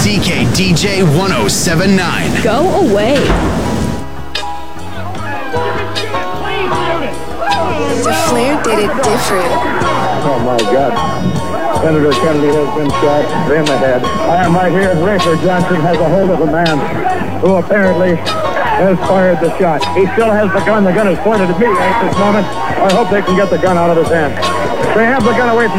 DKDJ 1079. Go away. The Flair did it different. Oh my God. Senator Kennedy has been shot in the head. I am right here. Rafer Johnson has a hold of a man who apparently has fired the shot. He still has the gun. The gun is pointed at me at this moment. I hope they can get the gun out of his hand. They have the gun away from